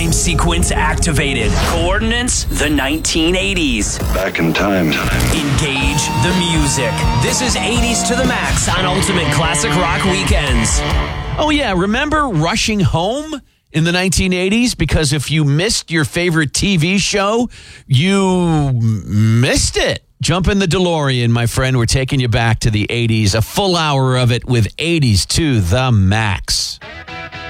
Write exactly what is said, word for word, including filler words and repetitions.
Time sequence activated. Coordinates, the nineteen eighties. Back in time. Engage the music. This is eighties to the max on Ultimate Classic Rock Weekends. Oh, yeah. Remember rushing home in the nineteen eighties? Because if you missed your favorite T V show, you missed it. Jump in the DeLorean, my friend. We're taking you back to the eighties. A full hour of it with eighties to the max.